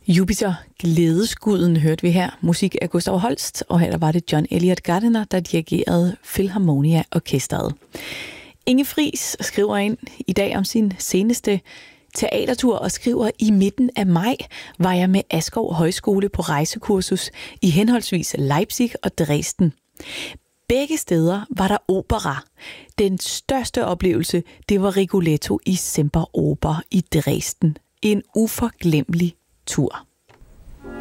Jupiter, glædeskuden, hørte vi her. Musik af Gustav Holst, og her var det John Elliott Gardiner, der dirigerede Philharmonia Orkestret. Inge Friis skriver ind i dag om sin seneste teatertur og skriver: i midten af maj var jeg med Askov Højskole på rejsekursus i henholdsvis Leipzig og Dresden. Begge steder var der opera. Den største oplevelse, det var Rigoletto i Semperoper i Dresden. En uforglemmelig tur.